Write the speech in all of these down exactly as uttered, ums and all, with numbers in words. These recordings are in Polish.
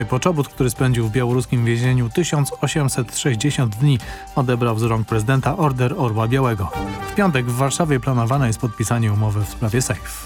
Poczobut, który spędził w białoruskim więzieniu tysiąc osiemset sześćdziesiąt dni, odebrał z rąk prezydenta Order Orła Białego. W piątek w Warszawie planowane jest podpisanie umowy w sprawie Sejf.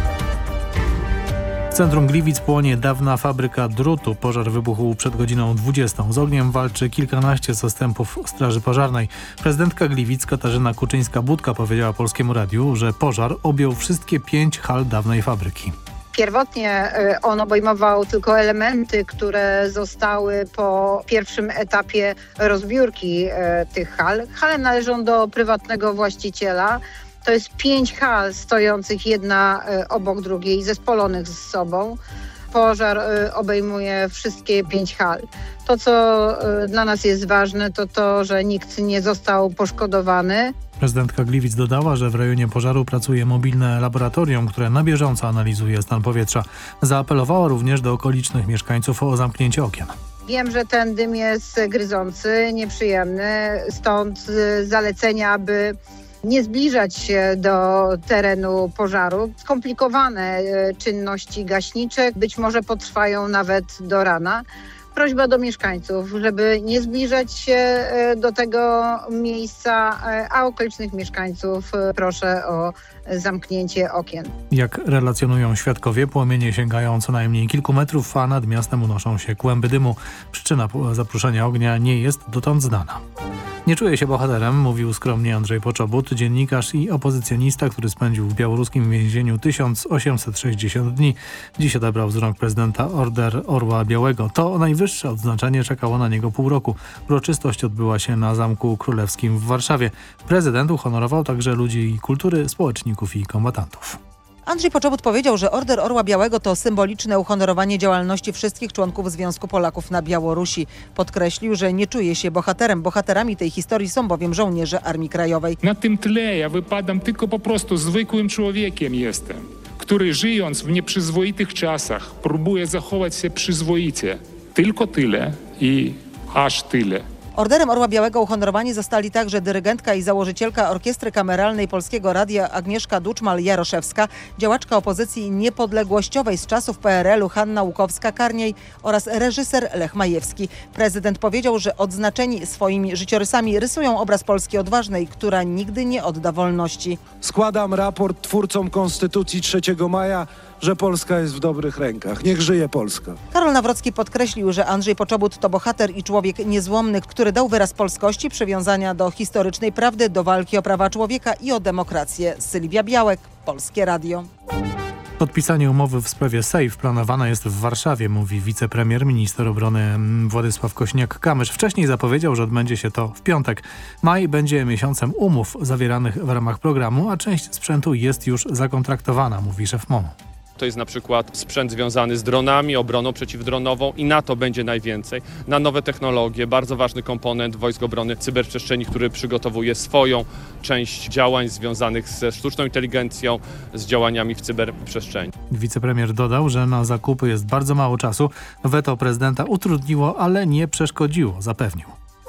W centrum Gliwic płonie dawna fabryka drutu. Pożar wybuchł przed godziną dwudziestą. Z ogniem walczy kilkanaście zastępów Straży Pożarnej. Prezydentka Gliwic Katarzyna Kuczyńska-Budka powiedziała Polskiemu Radiu, że pożar objął wszystkie pięć hal dawnej fabryki. Pierwotnie on obejmował tylko elementy, które zostały po pierwszym etapie rozbiórki tych hal. Hale należą do prywatnego właściciela. To jest pięć hal stojących jedna obok drugiej, zespolonych z sobą. Pożar obejmuje wszystkie pięć hal. To, co dla nas jest ważne, to to, że nikt nie został poszkodowany. Prezydentka Gliwic dodała, że w rejonie pożaru pracuje mobilne laboratorium, które na bieżąco analizuje stan powietrza. Zaapelowała również do okolicznych mieszkańców o zamknięcie okien. Wiem, że ten dym jest gryzący, nieprzyjemny, stąd zalecenia, aby nie zbliżać się do terenu pożaru. Skomplikowane czynności gaśnicze być może potrwają nawet do rana. Prośba do mieszkańców, żeby nie zbliżać się do tego miejsca, a okolicznych mieszkańców proszę o zamknięcie okien. Jak relacjonują świadkowie, płomienie sięgają co najmniej kilku metrów, a nad miastem unoszą się kłęby dymu. Przyczyna zapruszenia ognia nie jest dotąd znana. Nie czuje się bohaterem, mówił skromnie Andrzej Poczobut, dziennikarz i opozycjonista, który spędził w białoruskim więzieniu tysiąc osiemset sześćdziesiąt dni. Dziś odebrał z rąk prezydenta Order Orła Białego. To najwyższe odznaczenie czekało na niego pół roku. Uroczystość odbyła się na Zamku Królewskim w Warszawie. Prezydent uhonorował także ludzi kultury, społeczników i kombatantów. Andrzej Poczobut powiedział, że Order Orła Białego to symboliczne uhonorowanie działalności wszystkich członków Związku Polaków na Białorusi. Podkreślił, że nie czuje się bohaterem. Bohaterami tej historii są bowiem żołnierze Armii Krajowej. Na tym tle ja wypadam tylko po prostu zwykłym człowiekiem jestem, który żyjąc w nieprzyzwoitych czasach próbuje zachować się przyzwoicie. Tylko tyle i aż tyle. Orderem Orła Białego uhonorowani zostali także dyrygentka i założycielka Orkiestry Kameralnej Polskiego Radia Agnieszka Duczmal-Jaroszewska, działaczka opozycji niepodległościowej z czasów P R L u Hanna Łukowska-Karniej oraz reżyser Lech Majewski. Prezydent powiedział, że odznaczeni swoimi życiorysami rysują obraz Polski odważnej, która nigdy nie odda wolności. Składam raport twórcom Konstytucji trzeciego maja, że Polska jest w dobrych rękach. Niech żyje Polska. Karol Nawrocki podkreślił, że Andrzej Poczobut to bohater i człowiek niezłomny, który dał wyraz polskości, przywiązania do historycznej prawdy, do walki o prawa człowieka i o demokrację. Sylwia Białek, Polskie Radio. Podpisanie umowy w sprawie Sejf planowane jest w Warszawie, mówi wicepremier, minister obrony Władysław Kośniak-Kamysz. Wcześniej zapowiedział, że odbędzie się to w piątek. Maj będzie miesiącem umów zawieranych w ramach programu, a część sprzętu jest już zakontraktowana, mówi szef M O M-u. To jest na przykład sprzęt związany z dronami, obroną przeciwdronową i na to będzie najwięcej. Na nowe technologie, bardzo ważny komponent Wojsk Obrony Cyberprzestrzeni, który przygotowuje swoją część działań związanych ze sztuczną inteligencją, z działaniami w cyberprzestrzeni. Wicepremier dodał, że na zakupy jest bardzo mało czasu. Weto prezydenta utrudniło, ale nie przeszkodziło, zapewnił.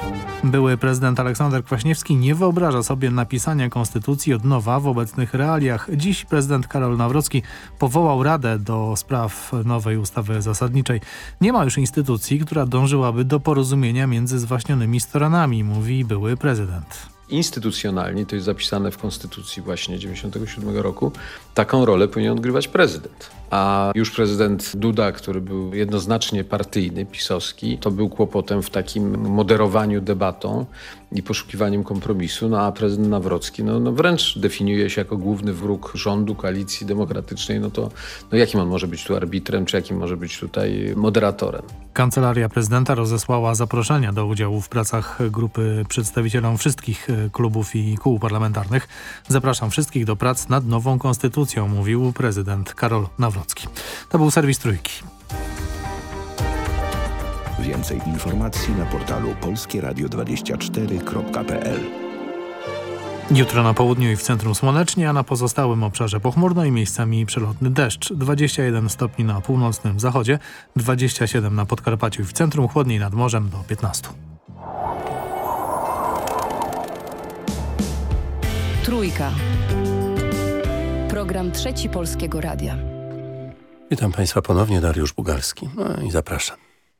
Były prezydent Aleksander Kwaśniewski nie wyobraża sobie napisania konstytucji od nowa w obecnych realiach. Dziś prezydent Karol Nawrocki powołał Radę do spraw nowej ustawy zasadniczej. Nie ma już instytucji, która dążyłaby do porozumienia między zwaśnionymi stronami, mówi były prezydent. Instytucjonalnie, to jest zapisane w Konstytucji właśnie dziewięćdziesiątego siódmego roku, taką rolę powinien odgrywać prezydent. A już prezydent Duda, który był jednoznacznie partyjny, pisowski, to był kłopotem w takim moderowaniu debatą i poszukiwaniem kompromisu, no a prezydent Nawrocki no, no wręcz definiuje się jako główny wróg rządu, koalicji demokratycznej, no to no jakim on może być tu arbitrem, czy jakim może być tutaj moderatorem? Kancelaria prezydenta rozesłała zaproszenia do udziału w pracach grupy przedstawicielom wszystkich klubów i kół parlamentarnych. Zapraszam wszystkich do prac nad nową konstytucją, mówił prezydent Karol Nawrocki. To był serwis Trójki. Więcej informacji na portalu polskie radio dwadzieścia cztery kropka p l. Jutro na południu i w centrum słonecznie, a na pozostałym obszarze pochmurno i miejscami przelotny deszcz. dwadzieścia jeden stopni na północnym zachodzie, dwadzieścia siedem na Podkarpaciu i w centrum, chłodniej nad morzem do piętnastu. Trójka. Program Trzeci Polskiego Radia. Witam Państwa ponownie, Dariusz Bugalski. No i zapraszam.